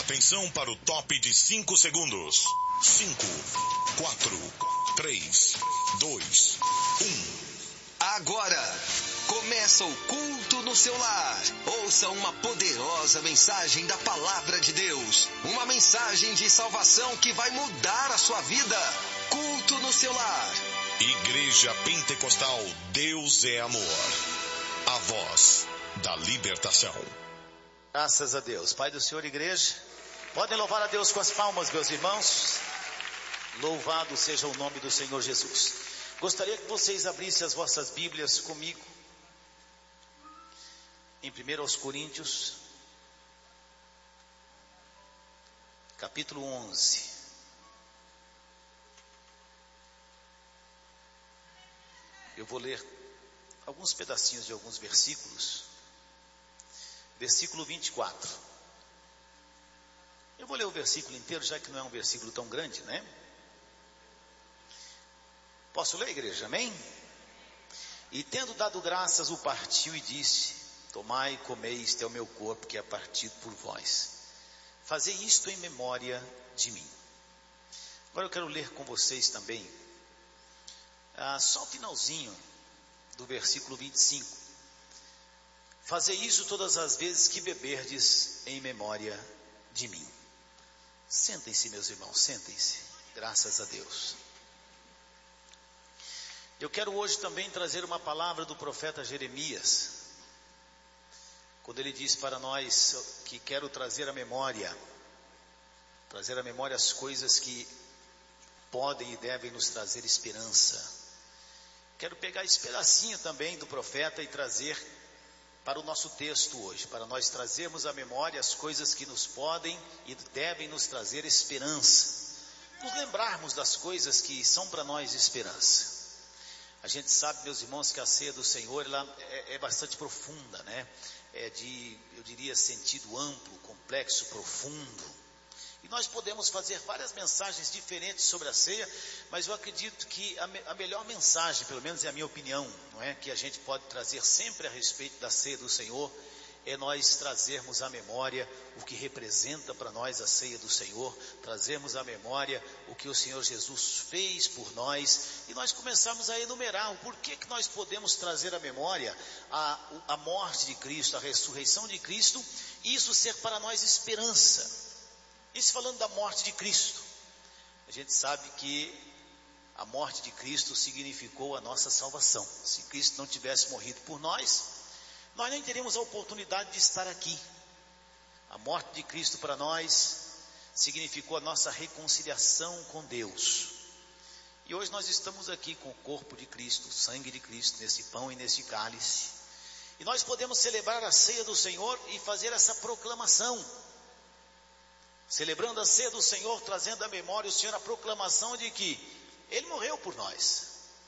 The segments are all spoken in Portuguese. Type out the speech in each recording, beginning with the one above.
Atenção para o top de 5 segundos. 5, 4, 3, 2, 1. Agora, começa o culto no seu lar. Ouça uma poderosa mensagem da Palavra de Deus. Uma mensagem de salvação que vai mudar a sua vida. Culto no seu lar. Igreja Pentecostal Deus é Amor. A voz da libertação. Graças a Deus. Pai do Senhor, igreja. Podem louvar a Deus com as palmas, meus irmãos. Louvado seja o nome do Senhor Jesus. Gostaria que vocês abrissem as vossas Bíblias comigo em 1 Coríntios, capítulo 11. Eu vou ler alguns pedacinhos de alguns versículos. Versículo 24. Eu vou ler o versículo inteiro, já que não é um versículo tão grande, né? Posso ler, igreja? Amém? E tendo dado graças, o partiu e disse: tomai e comei, este é o meu corpo que é partido por vós. Fazei isto em memória de mim. Agora eu quero ler com vocês também, só o finalzinho do versículo 25. Fazei isso todas as vezes que beberdes em memória de mim. Sentem-se, meus irmãos, sentem-se. Graças a Deus. Eu quero hoje também trazer uma palavra do profeta Jeremias, quando ele diz para nós que quero trazer à memória as coisas que podem e devem nos trazer esperança. Quero pegar esse pedacinho também do profeta e trazer para o nosso texto hoje, para nós trazermos à memória as coisas que nos podem e devem nos trazer esperança, nos lembrarmos das coisas que são para nós esperança. A gente sabe, meus irmãos, que a ceia do Senhor ela é bastante profunda, né? É de, eu diria, sentido amplo, complexo, profundo. E nós podemos fazer várias mensagens diferentes sobre a ceia, mas eu acredito que a melhor mensagem, pelo menos é a minha opinião, não é? Que a gente pode trazer sempre a respeito da ceia do Senhor, é nós trazermos à memória o que representa para nós a ceia do Senhor, trazermos à memória o que o Senhor Jesus fez por nós, e nós começarmos a enumerar o porquê que nós podemos trazer à memória a morte de Cristo, a ressurreição de Cristo, e isso ser para nós esperança. Isso falando da morte de Cristo, a gente sabe que a morte de Cristo significou a nossa salvação. Se Cristo não tivesse morrido por nós nem teríamos a oportunidade de estar aqui. A morte de Cristo para nós significou a nossa reconciliação com Deus. E hoje nós estamos aqui com o corpo de Cristo, o sangue de Cristo, nesse pão e nesse cálice. E nós podemos celebrar a ceia do Senhor e fazer essa proclamação. Celebrando a ceia do Senhor, trazendo à memória o Senhor a proclamação de que Ele morreu por nós.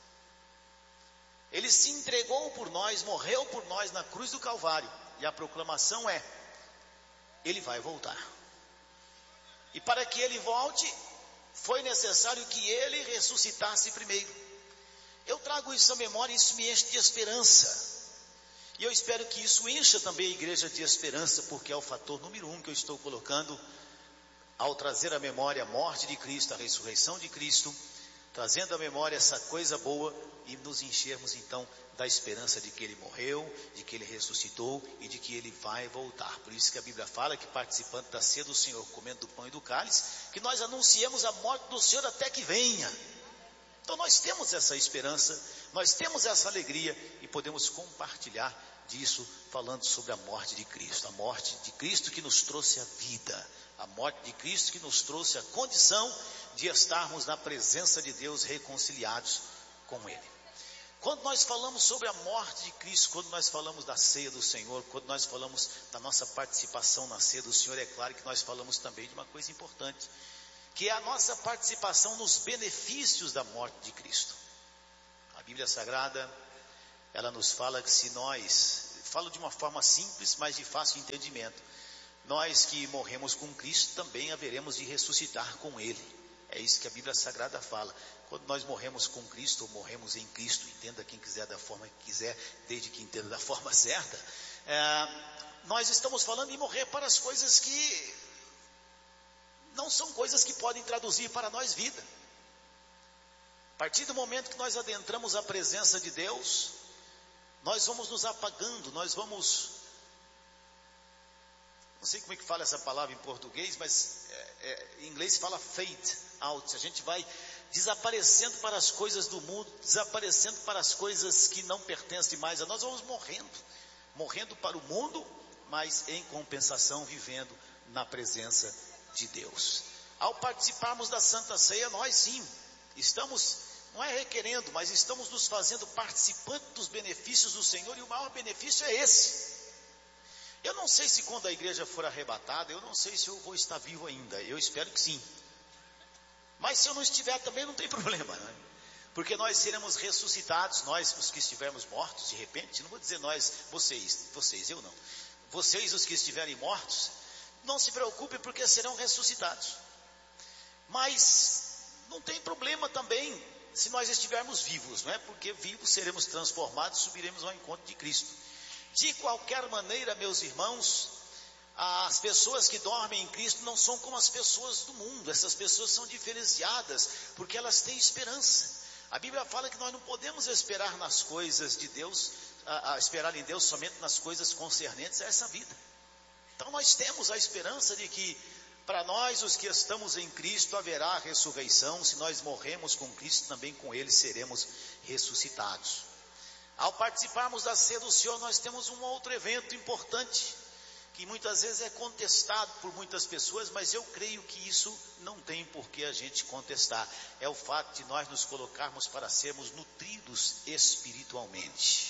Ele se entregou por nós, morreu por nós na cruz do Calvário. E a proclamação é: Ele vai voltar. E para que Ele volte, foi necessário que Ele ressuscitasse primeiro. Eu trago isso à memória e isso me enche de esperança. E eu espero que isso encha também a igreja de esperança, porque é o fator número 1 que eu estou colocando ao trazer à memória a morte de Cristo, a ressurreição de Cristo, trazendo à memória essa coisa boa e nos enchermos então da esperança de que Ele morreu, de que Ele ressuscitou e de que Ele vai voltar. Por isso que a Bíblia fala que participando da ceia do Senhor, comendo do pão e do cálice, que nós anunciemos a morte do Senhor até que venha. Então nós temos essa esperança, nós temos essa alegria e podemos compartilhar disso falando sobre a morte de Cristo. A morte de Cristo que nos trouxe a vida, a morte de Cristo que nos trouxe a condição de estarmos na presença de Deus reconciliados com Ele. Quando nós falamos sobre a morte de Cristo, quando nós falamos da ceia do Senhor, quando nós falamos da nossa participação na ceia do Senhor, é claro que nós falamos também de uma coisa importante, que é a nossa participação nos benefícios da morte de Cristo. A Bíblia Sagrada, ela nos fala que se nós, falo de uma forma simples, mas de fácil entendimento, nós que morremos com Cristo também haveremos de ressuscitar com Ele. É isso que a Bíblia Sagrada fala. Quando nós morremos com Cristo, ou morremos em Cristo, entenda quem quiser da forma que quiser, desde que entenda da forma certa, nós estamos falando em morrer para as coisas que não são coisas que podem traduzir para nós vida. A partir do momento que nós adentramos a presença de Deus, nós vamos nos apagando, nós vamos, não sei como é que fala essa palavra em português, mas em inglês se fala fade out. A gente vai desaparecendo para as coisas do mundo, desaparecendo para as coisas que não pertencem mais a nós. Nós vamos morrendo para o mundo, mas em compensação vivendo na presença de Deus. Ao participarmos da Santa Ceia, nós sim estamos, não é requerendo, mas estamos nos fazendo participantes dos benefícios do Senhor, e o maior benefício é esse. Eu não sei se quando a igreja for arrebatada, eu não sei se eu vou estar vivo ainda, eu espero que sim. Mas se eu não estiver também não tem problema, né? Porque nós seremos ressuscitados, nós os que estivermos mortos, de repente, não vou dizer nós, vocês, eu não. Vocês os que estiverem mortos, não se preocupe porque serão ressuscitados. Mas não tem problema também se nós estivermos vivos, não é? Porque vivos seremos transformados, subiremos ao encontro de Cristo. De qualquer maneira, meus irmãos, as pessoas que dormem em Cristo não são como as pessoas do mundo. Essas pessoas são diferenciadas porque elas têm esperança. A Bíblia fala que nós não podemos esperar nas coisas de Deus, esperar em Deus somente nas coisas concernentes a essa vida. Então nós temos a esperança de que para nós, os que estamos em Cristo, haverá a ressurreição. Se nós morremos com Cristo, também com Ele seremos ressuscitados. Ao participarmos da ceia do Senhor, nós temos um outro evento importante, que muitas vezes é contestado por muitas pessoas, mas eu creio que isso não tem por que a gente contestar. É o fato de nós nos colocarmos para sermos nutridos espiritualmente.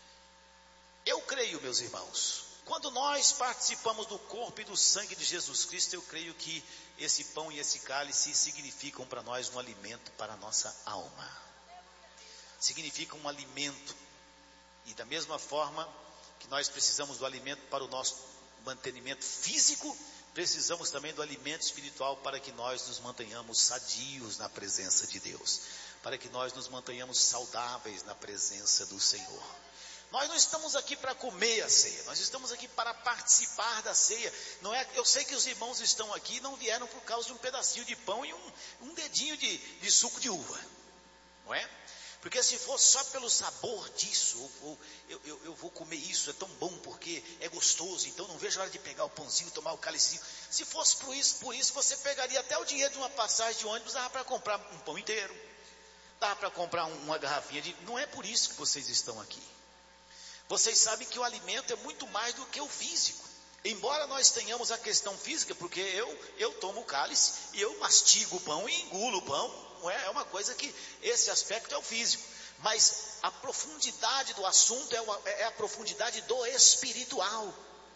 Eu creio, meus irmãos, quando nós participamos do corpo e do sangue de Jesus Cristo, eu creio que esse pão e esse cálice significam para nós um alimento para a nossa alma. Significam um alimento. E da mesma forma que nós precisamos do alimento para o nosso mantenimento físico, precisamos também do alimento espiritual para que nós nos mantenhamos sadios na presença de Deus, para que nós nos mantenhamos saudáveis na presença do Senhor. Nós não estamos aqui para comer a ceia, nós estamos aqui para participar da ceia. Não é, eu sei que os irmãos estão aqui e não vieram por causa de um pedacinho de pão e um dedinho de suco de uva, não é? Porque se fosse só pelo sabor disso, eu vou comer isso, é tão bom porque é gostoso, então não vejo a hora de pegar o pãozinho, tomar o cálicezinho. Se fosse por isso você pegaria até o dinheiro de uma passagem de ônibus, dava para comprar um pão inteiro, dava para comprar uma garrafinha de... Não é por isso que vocês estão aqui. Vocês sabem que o alimento é muito mais do que o físico. Embora nós tenhamos a questão física, porque eu tomo o cálice e eu mastigo o pão e engulo o pão. É uma coisa que esse aspecto é o físico, mas a profundidade do assunto é a profundidade do espiritual.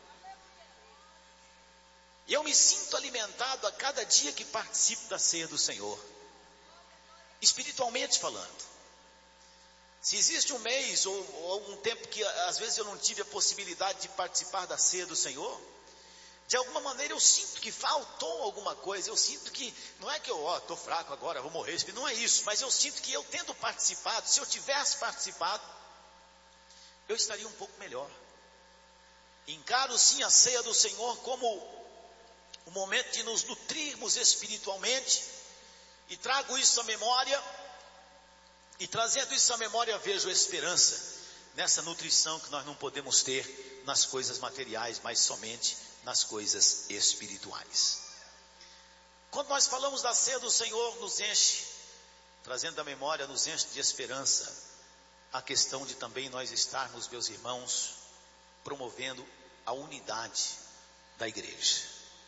E eu me sinto alimentado a cada dia que participo da ceia do Senhor, espiritualmente falando. Se existe um mês ou um tempo que às vezes eu não tive a possibilidade de participar da ceia do Senhor, de alguma maneira eu sinto que faltou alguma coisa. Eu sinto que, não é que eu estou fraco agora, vou morrer, não é isso, mas eu sinto que eu tendo participado, se eu tivesse participado, eu estaria um pouco melhor. Encaro sim a ceia do Senhor como o momento de nos nutrirmos espiritualmente, e trago isso à memória, e trazendo isso à memória vejo esperança nessa nutrição que nós não podemos ter nas coisas materiais, mas somente nas coisas espirituais. Quando nós falamos da ceia do Senhor, nos enche, trazendo da memória, nos enche de esperança a questão de também nós estarmos, meus irmãos, promovendo a unidade da igreja.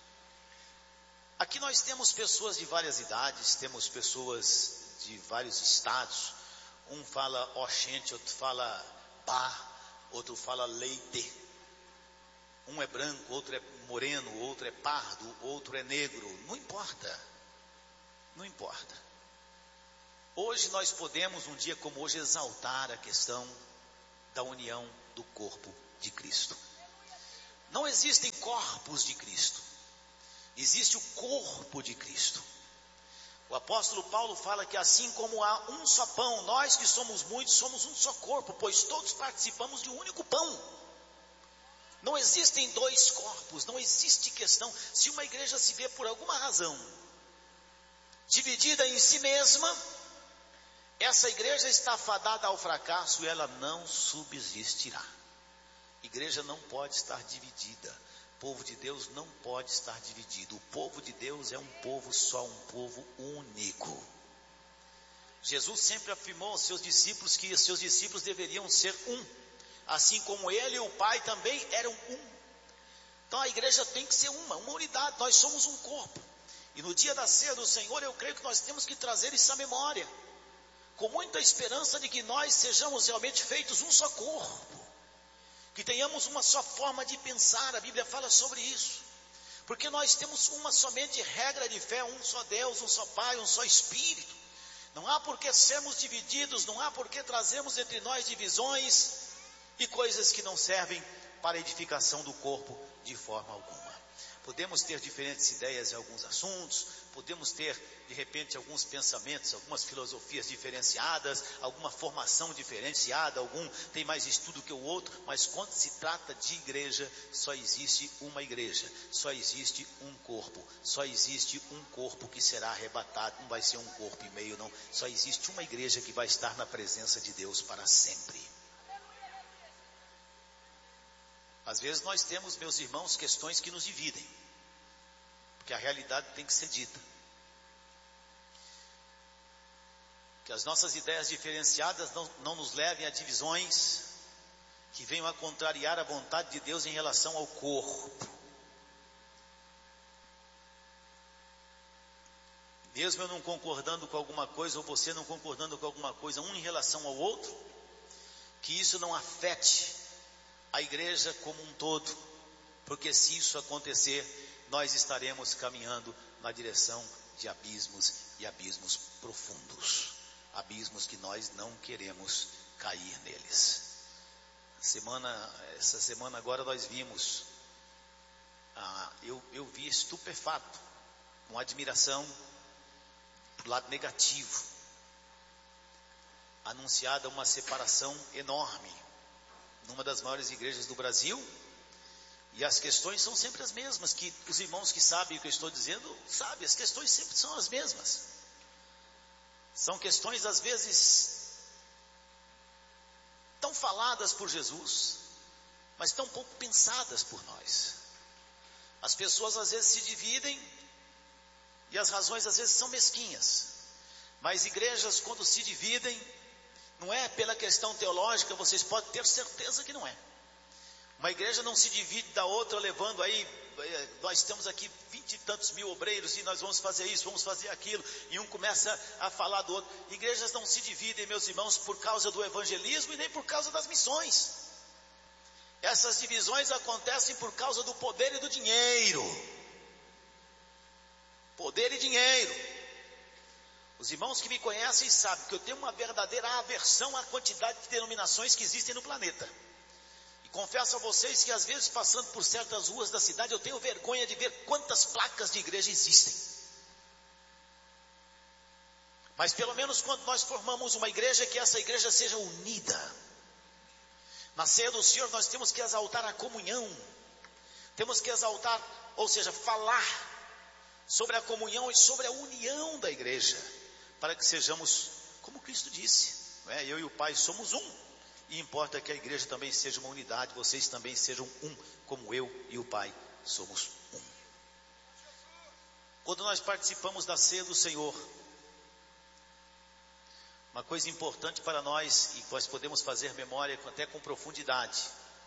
Aqui nós temos pessoas de várias idades, temos pessoas de vários estados. Um fala oxente, outro fala bar, outro fala leite. Um é branco, outro é moreno, outro é pardo, outro é negro. Não importa. Não importa. Hoje nós podemos, um dia como hoje, exaltar a questão da união do corpo de Cristo. Não existem corpos de Cristo. Existe o corpo de Cristo. O apóstolo Paulo fala que assim como há um só pão, nós que somos muitos, somos um só corpo, pois todos participamos de um único pão. Não existem dois corpos, não existe questão. Se uma igreja se vê por alguma razão dividida em si mesma, essa igreja está fadada ao fracasso e ela não subsistirá. Igreja não pode estar dividida. O povo de Deus não pode estar dividido. O povo de Deus é um povo só, um povo único. Jesus sempre afirmou aos seus discípulos que os seus discípulos deveriam ser um, assim como ele e o Pai também eram um. Então a igreja tem que ser uma unidade, nós somos um corpo. E no dia da ceia do Senhor, eu creio que nós temos que trazer isso à memória, com muita esperança de que nós sejamos realmente feitos um só corpo, que tenhamos uma só forma de pensar. A Bíblia fala sobre isso, porque nós temos uma somente regra de fé, um só Deus, um só Pai, um só Espírito. Não há por que sermos divididos, não há por que trazermos entre nós divisões e coisas que não servem para a edificação do corpo de forma alguma. Podemos ter diferentes ideias em alguns assuntos, podemos ter de repente alguns pensamentos, algumas filosofias diferenciadas, alguma formação diferenciada, algum tem mais estudo que o outro, mas quando se trata de igreja, só existe uma igreja, só existe um corpo, só existe um corpo que será arrebatado, não vai ser um corpo e meio não, só existe uma igreja que vai estar na presença de Deus para sempre. Às vezes nós temos, meus irmãos, questões que nos dividem, porque a realidade tem que ser dita. Que as nossas ideias diferenciadas não nos levem a divisões que venham a contrariar a vontade de Deus em relação ao corpo. Mesmo eu não concordando com alguma coisa, ou você não concordando com alguma coisa, um em relação ao outro, que isso não afete a igreja como um todo, porque se isso acontecer, nós estaremos caminhando na direção de abismos e abismos profundos, abismos que nós não queremos cair neles. Essa semana agora nós vimos, eu vi estupefato, com admiração, do lado negativo, anunciada uma separação enorme, numa das maiores igrejas do Brasil, e as questões são sempre as mesmas, que os irmãos que sabem o que eu estou dizendo, sabem, as questões sempre são as mesmas, são questões às vezes tão faladas por Jesus, mas tão pouco pensadas por nós. As pessoas às vezes se dividem, e as razões às vezes são mesquinhas, mas igrejas quando se dividem, não é pela questão teológica, vocês podem ter certeza que não é. Uma igreja não se divide da outra levando aí, nós temos aqui 20 e tantos mil obreiros e nós vamos fazer isso, vamos fazer aquilo, e um começa a falar do outro. Igrejas não se dividem, meus irmãos, por causa do evangelismo e nem por causa das missões. Essas divisões acontecem por causa do poder e do dinheiro. Poder e dinheiro. Os irmãos que me conhecem sabem que eu tenho uma verdadeira aversão à quantidade de denominações que existem no planeta. E confesso a vocês que às vezes passando por certas ruas da cidade, eu tenho vergonha de ver quantas placas de igreja existem. Mas pelo menos quando nós formamos uma igreja, que essa igreja seja unida. Na ceia do Senhor nós temos que exaltar a comunhão. Temos que exaltar, ou seja, falar sobre a comunhão e sobre a união da igreja, para que sejamos, como Cristo disse, não é? Eu e o Pai somos um, e importa que a igreja também seja uma unidade, vocês também sejam um, como eu e o Pai somos um. Quando nós participamos da ceia do Senhor, uma coisa importante para nós, e nós podemos fazer memória até com profundidade,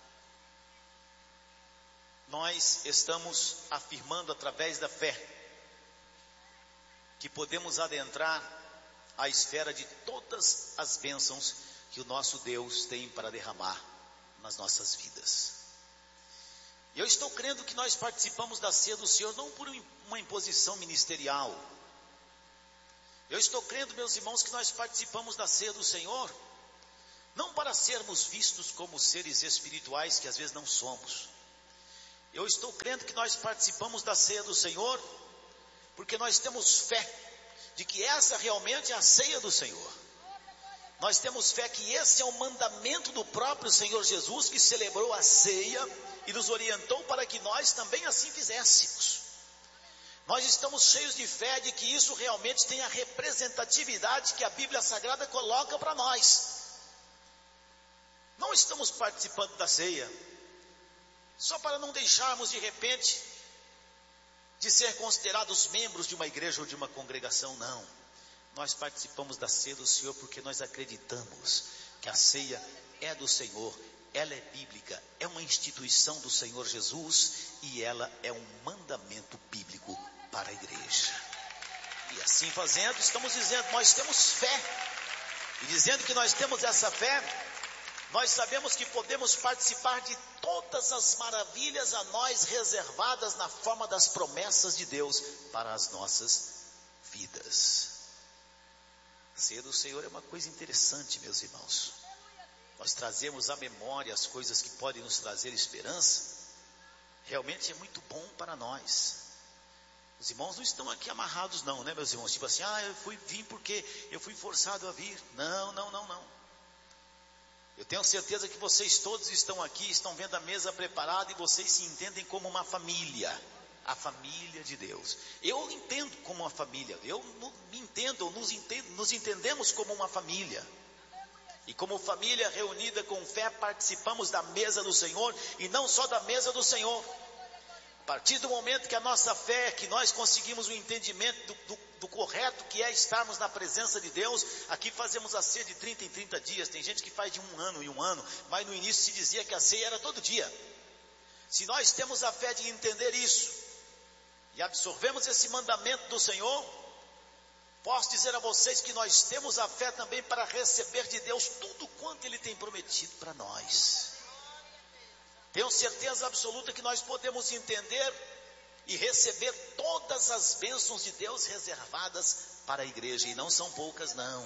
nós estamos afirmando através da fé, que podemos adentrar a esfera de todas as bênçãos que o nosso Deus tem para derramar nas nossas vidas. Eu estou crendo que nós participamos da ceia do Senhor não por uma imposição ministerial. Eu estou crendo, meus irmãos, que nós participamos da ceia do Senhor não para sermos vistos como seres espirituais que às vezes não somos. Eu estou crendo que nós participamos da ceia do Senhor porque nós temos fé de que essa realmente é a ceia do Senhor. Nós temos fé que esse é o mandamento do próprio Senhor Jesus, que celebrou a ceia e nos orientou para que nós também assim fizéssemos. Nós estamos cheios de fé de que isso realmente tem a representatividade que a Bíblia Sagrada coloca para nós. Não estamos participando da ceia só para não deixarmos de repente de ser considerados membros de uma igreja ou de uma congregação, não. Nós participamos da ceia do Senhor porque nós acreditamos que a ceia é do Senhor, ela é bíblica, é uma instituição do Senhor Jesus e ela é um mandamento bíblico para a igreja. E assim fazendo, estamos dizendo, nós temos fé. E dizendo que nós temos essa fé, nós sabemos que podemos participar de todas as maravilhas a nós reservadas na forma das promessas de Deus para as nossas vidas. A ceia do Senhor é uma coisa interessante, meus irmãos. Nós trazemos à memória as coisas que podem nos trazer esperança. Realmente é muito bom para nós. Os irmãos não estão aqui amarrados não, né, meus irmãos? Tipo assim, eu vim porque eu fui forçado a vir. Não. Eu tenho certeza que vocês todos estão aqui, estão vendo a mesa preparada e vocês se entendem como uma família. A família de Deus. Eu entendo como uma família. Eu me entendo, nos entendemos como uma família. E como família reunida com fé, participamos da mesa do Senhor e não só da mesa do Senhor. A partir do momento que a nossa fé, que nós conseguimos o entendimento do correto que é estarmos na presença de Deus, aqui fazemos a ceia de 30 em 30 dias, tem gente que faz de um ano em um ano, mas no início se dizia que a ceia era todo dia. Se nós temos a fé de entender isso, e absorvemos esse mandamento do Senhor, posso dizer a vocês que nós temos a fé também para receber de Deus tudo quanto Ele tem prometido para nós. Tenho certeza absoluta que nós podemos entender e receber todas as bênçãos de Deus reservadas para a igreja, e não são poucas não.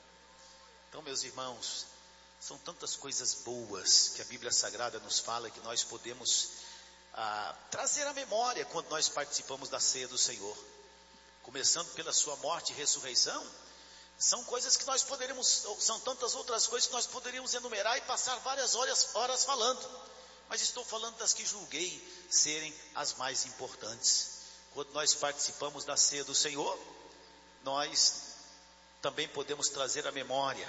Então, meus irmãos, são tantas coisas boas que a Bíblia Sagrada nos fala que nós podemos trazer à memória quando nós participamos da ceia do Senhor. Começando pela sua morte e ressurreição, são coisas que nós poderíamos, são tantas outras coisas que nós poderíamos enumerar e passar várias horas falando. Mas estou falando das que julguei serem as mais importantes. Quando nós participamos da ceia do Senhor, nós também podemos trazer à memória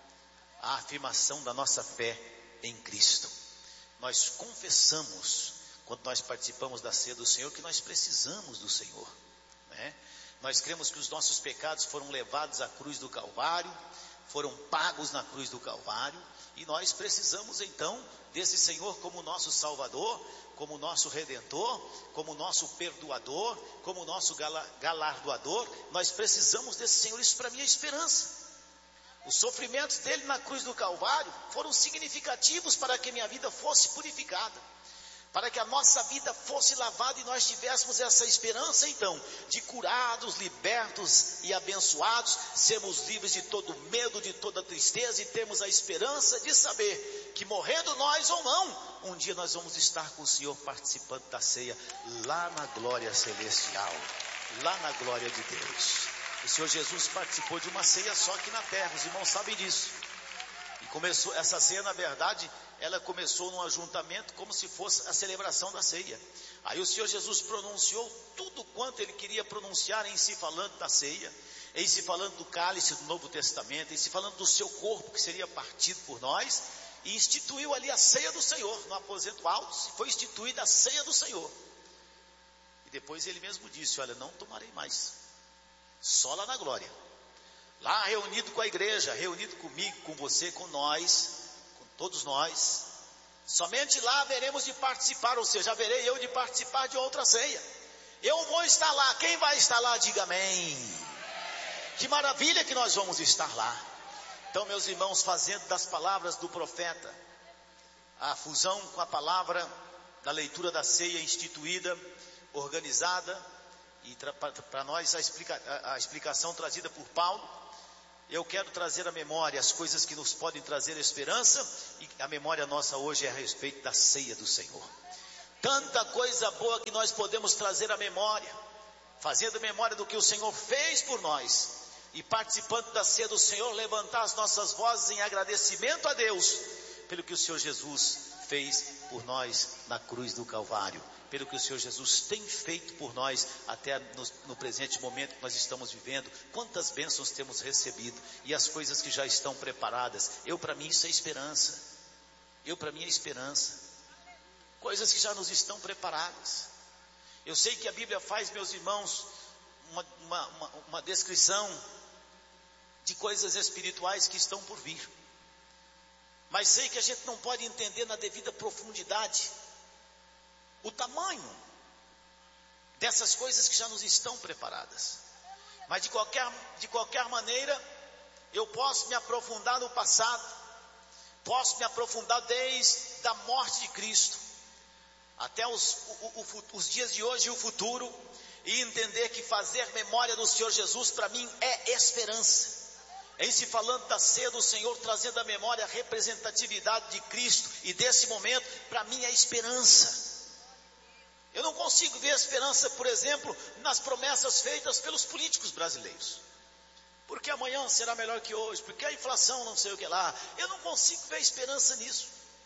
a afirmação da nossa fé em Cristo. Nós confessamos, quando nós participamos da ceia do Senhor, que nós precisamos do Senhor, né? Nós cremos que os nossos pecados foram levados à cruz do Calvário, foram pagos na cruz do Calvário, e nós precisamos então desse Senhor como nosso Salvador, como nosso Redentor, como nosso Perdoador, como nosso galardoador. Nós precisamos desse Senhor. Isso para mim é esperança. Os sofrimentos dele na cruz do Calvário foram significativos para que minha vida fosse purificada, para que a nossa vida fosse lavada e nós tivéssemos essa esperança então, de curados, libertos e abençoados, sermos livres de todo medo, de toda tristeza, e termos a esperança de saber que morrendo nós ou não, um dia nós vamos estar com o Senhor participando da ceia, lá na glória celestial, lá na glória de Deus. O Senhor Jesus participou de uma ceia só aqui na terra, os irmãos sabem disso. E começou, essa ceia na verdade, ela começou num ajuntamento como se fosse a celebração da ceia. Aí o Senhor Jesus pronunciou tudo quanto Ele queria pronunciar em se falando da ceia, em se falando do cálice do Novo Testamento, em se falando do seu corpo que seria partido por nós, e instituiu ali a ceia do Senhor, no aposento alto, foi instituída a ceia do Senhor. E depois Ele mesmo disse, olha, não tomarei mais, só lá na glória. Lá reunido com a igreja, reunido comigo, com você, com nós, com todos nós, somente lá haveremos de participar, ou seja, haverei eu de participar de outra ceia. Eu vou estar lá, quem vai estar lá, diga amém. Que maravilha que nós vamos estar lá. Então, meus irmãos, fazendo das palavras do profeta a fusão com a palavra da leitura da ceia instituída, organizada, e para nós a explicação trazida por Paulo, eu quero trazer à memória as coisas que nos podem trazer esperança, e a memória nossa hoje é a respeito da ceia do Senhor. Tanta coisa boa que nós podemos trazer à memória, fazendo memória do que o Senhor fez por nós, e participando da ceia do Senhor, levantar as nossas vozes em agradecimento a Deus, pelo que o Senhor Jesus fez por nós na cruz do Calvário, pelo que o Senhor Jesus tem feito por nós até no presente momento que nós estamos vivendo. Quantas bênçãos temos recebido e as coisas que já estão preparadas. Para mim isso é esperança. Para mim é esperança. Coisas que já nos estão preparadas. Eu sei que a Bíblia faz, meus irmãos, uma descrição de coisas espirituais que estão por vir. Mas sei que a gente não pode entender na devida profundidade o tamanho dessas coisas que já nos estão preparadas. Mas de qualquer maneira, eu posso me aprofundar no passado, posso me aprofundar desde a morte de Cristo até os dias de hoje e o futuro, e entender que fazer memória do Senhor Jesus para mim é esperança. Em se falando da ceia do Senhor, trazendo à memória a representatividade de Cristo e desse momento, para mim é esperança. Eu não consigo ver esperança, por exemplo, nas promessas feitas pelos políticos brasileiros. Porque amanhã será melhor que hoje, porque a inflação não sei o que lá. Eu não consigo ver esperança nisso.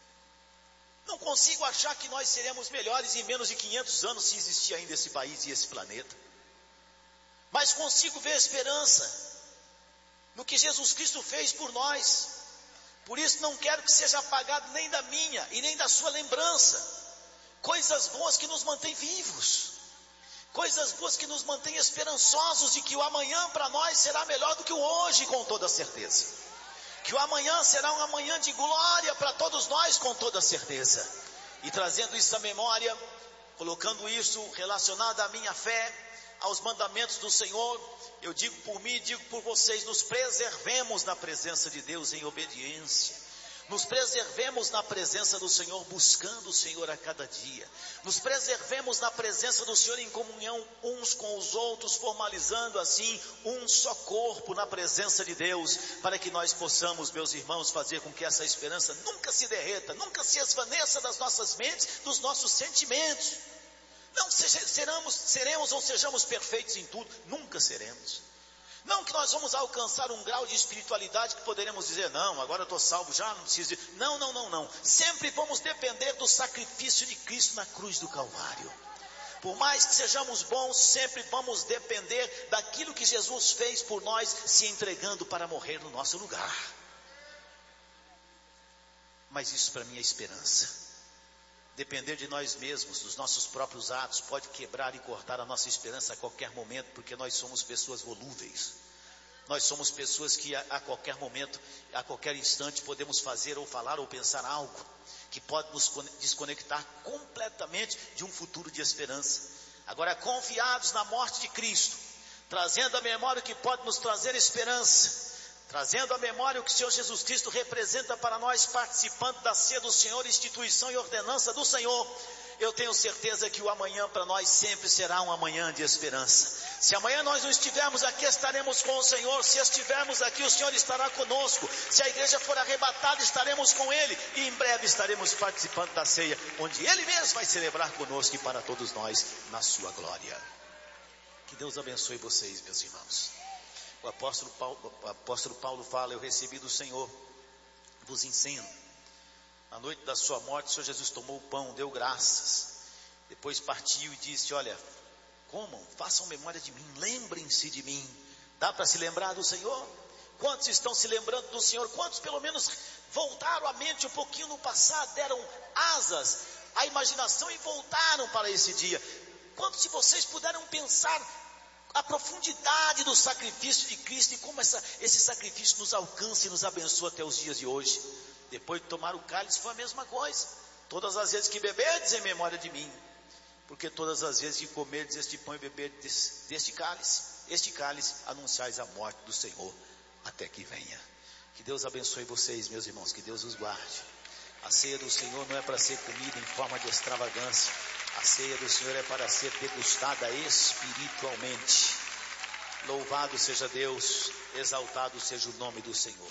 Não consigo achar que nós seremos melhores em menos de 500 anos, se existir ainda esse país e esse planeta. Mas consigo ver esperança no que Jesus Cristo fez por nós. Por isso não quero que seja apagado nem da minha e nem da sua lembrança. Coisas boas que nos mantêm vivos. Coisas boas que nos mantêm esperançosos de que o amanhã para nós será melhor do que o hoje, com toda certeza. Que o amanhã será um amanhã de glória para todos nós, com toda certeza. E trazendo isso à memória, colocando isso relacionado à minha fé, aos mandamentos do Senhor, eu digo por mim e digo por vocês, nos preservemos na presença de Deus em obediência. Nos preservemos na presença do Senhor, buscando o Senhor a cada dia. Nos preservemos na presença do Senhor em comunhão uns com os outros, formalizando assim um só corpo na presença de Deus, para que nós possamos, meus irmãos, fazer com que essa esperança nunca se derreta, nunca se esvaneça das nossas mentes, dos nossos sentimentos. Não seremos ou sejamos perfeitos em tudo, nunca seremos. Não que nós vamos alcançar um grau de espiritualidade que poderemos dizer, não, agora eu estou salvo, já não preciso de... Não. Sempre vamos depender do sacrifício de Cristo na cruz do Calvário. Por mais que sejamos bons, sempre vamos depender daquilo que Jesus fez por nós, se entregando para morrer no nosso lugar. Mas isso para mim é esperança. Depender de nós mesmos, dos nossos próprios atos, pode quebrar e cortar a nossa esperança a qualquer momento, porque nós somos pessoas volúveis. Nós somos pessoas que a qualquer momento, a qualquer instante, podemos fazer ou falar ou pensar algo que pode nos desconectar completamente de um futuro de esperança. Agora, confiados na morte de Cristo, trazendo à memória o que pode nos trazer esperança, trazendo à memória o que o Senhor Jesus Cristo representa para nós, participando da ceia do Senhor, instituição e ordenança do Senhor, eu tenho certeza que o amanhã para nós sempre será um amanhã de esperança. Se amanhã nós não estivermos aqui, estaremos com o Senhor. Se estivermos aqui, o Senhor estará conosco. Se a igreja for arrebatada, estaremos com Ele. E em breve estaremos participando da ceia, onde Ele mesmo vai celebrar conosco e para todos nós, na sua glória. Que Deus abençoe vocês, meus irmãos. O apóstolo Paulo fala, eu recebi do Senhor, vos ensino. Na noite da sua morte, o Senhor Jesus tomou o pão, deu graças. Depois partiu e disse, olha, comam, façam memória de mim, lembrem-se de mim. Dá para se lembrar do Senhor? Quantos estão se lembrando do Senhor? Quantos pelo menos voltaram a mente um pouquinho no passado, deram asas à imaginação e voltaram para esse dia? Quantos de vocês puderam pensar a profundidade do sacrifício de Cristo e como esse sacrifício nos alcança e nos abençoa até os dias de hoje? Depois de tomar o cálice foi a mesma coisa. Todas as vezes que beberdes em memória de mim, porque todas as vezes que comerdes este pão e beberdes deste cálice, este cálice anunciais a morte do Senhor até que venha. Que Deus abençoe vocês, meus irmãos, que Deus os guarde. A ceia do Senhor não é para ser comida em forma de extravagância. A ceia do Senhor é para ser degustada espiritualmente. Louvado seja Deus, exaltado seja o nome do Senhor.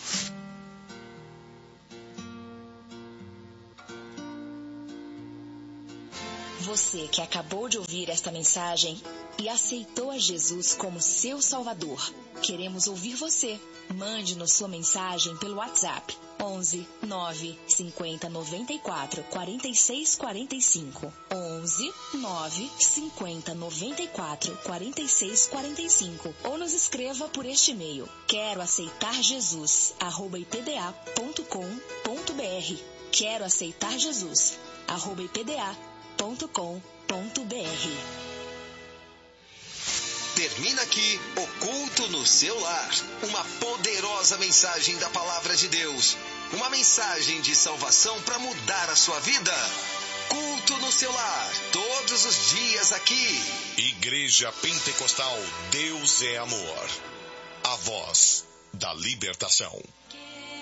Você que acabou de ouvir esta mensagem e aceitou a Jesus como seu Salvador, queremos ouvir você. Mande-nos sua mensagem pelo WhatsApp 11 9 50 94 46 45. 11 9 50 94 46 45. Ou nos escreva por este e-mail: quero aceitar Jesus @ipda.com.br. Quero aceitar Jesus @ipda.com.br. Termina aqui o Culto no Seu Lar. Uma poderosa mensagem da Palavra de Deus. Uma mensagem de salvação para mudar a sua vida. Culto no Seu Lar. Todos os dias aqui. Igreja Pentecostal Deus é Amor. A voz da libertação.